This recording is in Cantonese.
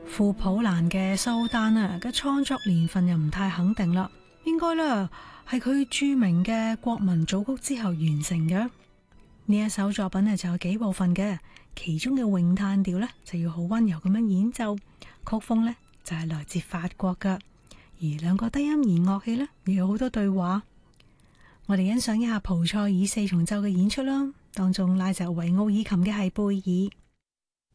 傅普蘭嘅蘇丹啊嘅創作年份又唔太肯定啦，應該咧係佢著名嘅國民組曲之後完成嘅。呢一首作品咧就有幾部分嘅，其中嘅詠嘆調咧就要好溫柔咁樣演奏，曲風咧就係來自法國噶，而兩個低音弦樂器咧亦有好多對話。我哋欣賞一下蒲塞爾四重奏嘅演出啦，當中拉就維奧爾琴嘅係貝爾。